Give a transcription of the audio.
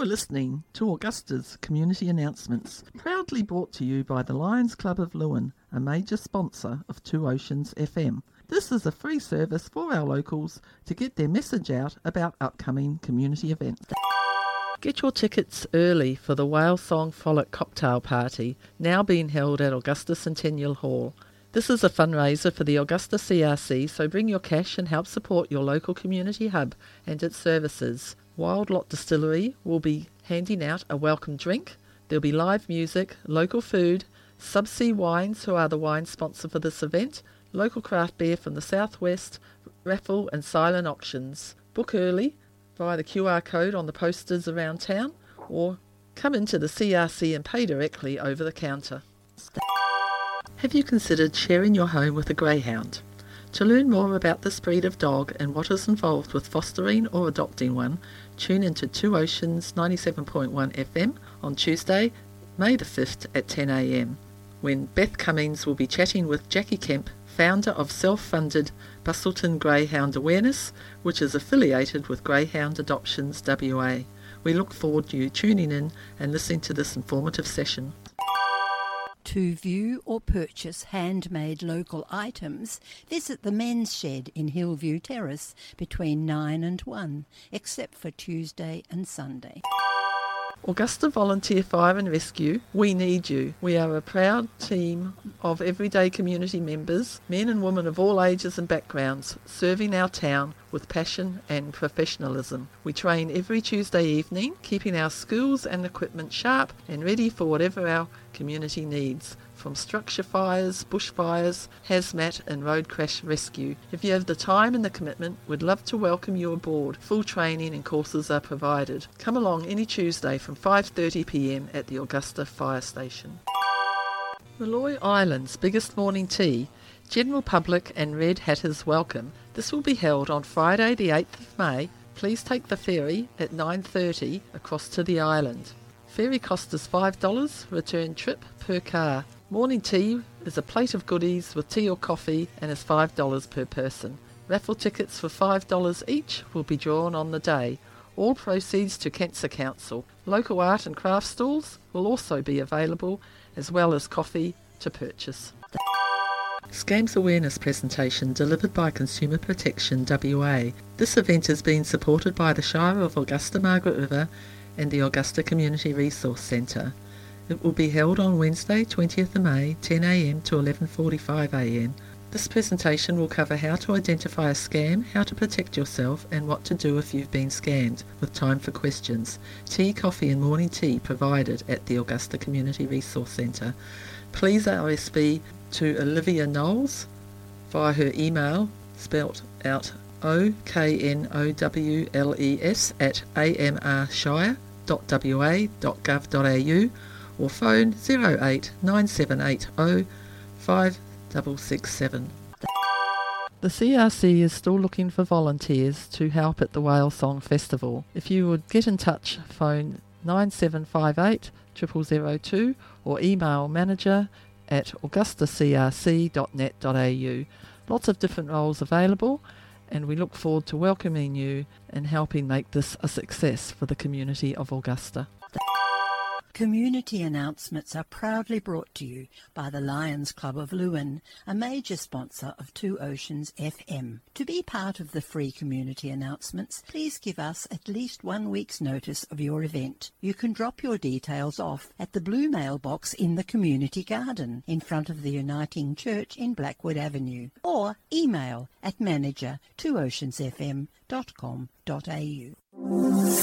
are listening to Augusta's Community Announcements, proudly brought to you by the Lions Club of Lewin, a major sponsor of Two Oceans FM. This is a free service for our locals to get their message out about upcoming community events. Get your tickets early for the Whale Song Frolic Cocktail Party, now being held at Augusta Centennial Hall. This is a fundraiser for the Augusta CRC, so bring your cash and help support your local community hub and its services. Wild Lot Distillery will be handing out a welcome drink. There'll be live music, local food, Subsea Wines, who are the wine sponsor for this event, local craft beer from the southwest, raffle and silent auctions. Book early via the QR code on the posters around town, or come into the CRC and pay directly over the counter. Have you considered sharing your home with a greyhound? To learn more about this breed of dog and what is involved with fostering or adopting one, tune into Two Oceans 97.1 FM on Tuesday, May the 5th at 10 a.m, when Beth Cummings will be chatting with Jackie Kemp, founder of self-funded Bustleton Greyhound Awareness, which is affiliated with Greyhound Adoptions WA. We look forward to you tuning in and listening to this informative session. To view or purchase handmade local items, visit the Men's Shed in Hillview Terrace between 9 and 1, except for Tuesday and Sunday. Augusta Volunteer Fire and Rescue, we need you. We are a proud team of everyday community members, men and women of all ages and backgrounds, serving our town with passion and professionalism. We train every Tuesday evening, keeping our skills and equipment sharp and ready for whatever our community needs, from structure fires, bushfires, hazmat and road crash rescue. If you have the time and the commitment, we'd love to welcome you aboard. Full training and courses are provided. Come along any Tuesday from 5:30 p.m. at the Augusta Fire Station. Molloy Island's biggest morning tea, general public and red hatters welcome. This will be held on Friday the 8th of May. Please take the ferry at 9:30 across to the island. Ferry cost is $5, return trip per car. Morning tea is a plate of goodies with tea or coffee and is $5 per person. Raffle tickets for $5 each will be drawn on the day. All proceeds to Cancer Council. Local art and craft stalls will also be available, as well as coffee to purchase. Scams Awareness presentation delivered by Consumer Protection WA. This event is being supported by the Shire of Augusta Margaret River and the Augusta Community Resource Centre. It will be held on Wednesday 20th of May, 10 a.m. to 11:45 a.m. This presentation will cover how to identify a scam, how to protect yourself and what to do if you've been scammed, with time for questions. Tea, coffee and morning tea provided at the Augusta Community Resource Centre. Please RSV to Olivia Knowles via her email, spelt out OKNOWLES at amrshire.wa.gov.au, or phone 08 9780 5667. The CRC is still looking for volunteers to help at the Whale Song Festival. If you would get in touch, phone 9758 0002 or email manager@augustacrc.net.au. Lots of different roles available, and we look forward to welcoming you and helping make this a success for the community of Augusta. Community announcements are proudly brought to you by the Lions Club of Lewin, a major sponsor of Two Oceans FM. To be part of the free community announcements, please give us at least 1 week's notice of your event. You can drop your details off at the blue mailbox in the community garden in front of the Uniting Church in Blackwood Avenue, or email at manager@twooceansfm.com.au.